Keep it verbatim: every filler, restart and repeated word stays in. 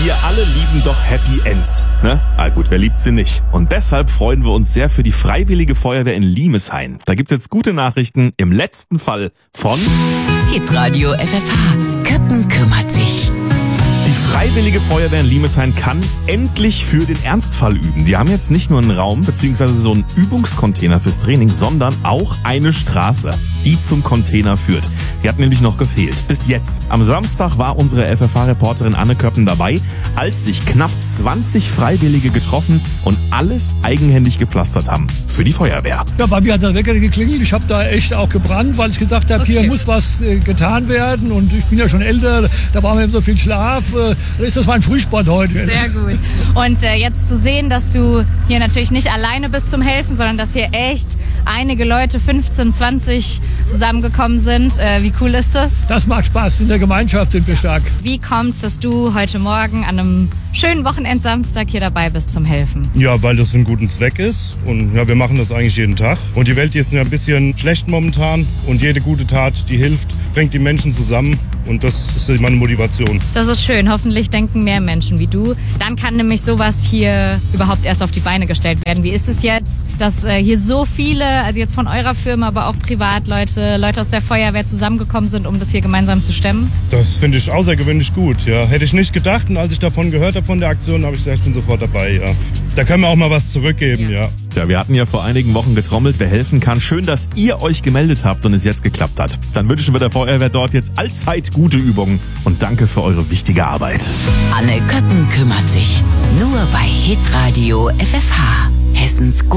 Wir alle lieben doch Happy Ends, ne? Ah gut, wer liebt sie nicht? Und deshalb freuen wir uns sehr für die Freiwillige Feuerwehr in Limeshain. Da gibt's jetzt gute Nachrichten im letzten Fall von Hitradio F F H. Köppen kümmert sich. Die Freiwillige Feuerwehr in Limeshain kann endlich für den Ernstfall üben. Die haben jetzt nicht nur einen Raum bzw. so einen Übungscontainer fürs Training, sondern auch eine Straße, die zum Container führt. Die hat nämlich noch gefehlt. Bis jetzt. Am Samstag war unsere F F H-Reporterin Anne Köppen dabei, als sich knapp zwanzig Freiwillige getroffen und alles eigenhändig gepflastert haben. Für die Feuerwehr. Ja, bei mir hat der Wecker geklingelt. Ich habe da echt auch gebrannt, weil ich gesagt habe, Okay. hier muss was äh, getan werden. Und ich bin ja schon älter, da war mir so viel Schlaf. Äh, da ist das mein Frühsport heute. Sehr gut. Und äh, jetzt zu sehen, dass du hier natürlich nicht alleine bist zum Helfen, sondern dass hier echt einige Leute, fünfzehn, zwanzig, zusammengekommen sind. Äh, wie cool ist das? Das macht Spaß. In der Gemeinschaft sind wir stark. Wie kommt's, dass du heute Morgen an einem schönen Wochenendsamstag hier dabei bist zum Helfen? Ja, weil das für einen guten Zweck ist. Und ja, wir machen das eigentlich jeden Tag. Und die Welt, die ist ja ein bisschen schlecht momentan. Und jede gute Tat, die hilft, bringt die Menschen zusammen. Und das ist meine Motivation. Das ist schön. Hoffentlich denken mehr Menschen wie du. Dann kann nämlich sowas hier überhaupt erst auf die Beine gestellt werden. Wie ist es jetzt, dass äh, hier so viele, also jetzt von eurer Firma, aber auch Privatleute, Leute aus der Feuerwehr zusammengekommen sind, um das hier gemeinsam zu stemmen? Das finde ich außergewöhnlich gut. Ja, hätte ich nicht gedacht. Und als ich davon gehört habe von der Aktion, habe ich gesagt, ich bin sofort dabei. Ja, da können wir auch mal was zurückgeben. Ja. Ja. Ja, wir hatten ja vor einigen Wochen getrommelt, wer helfen kann. Schön, dass ihr euch gemeldet habt und es jetzt geklappt hat. Dann wünschen wir der Feuerwehr dort jetzt allzeit gute Übungen und danke für eure wichtige Arbeit. Anne Köppen kümmert sich. Nur bei Hitradio F F H. Hessens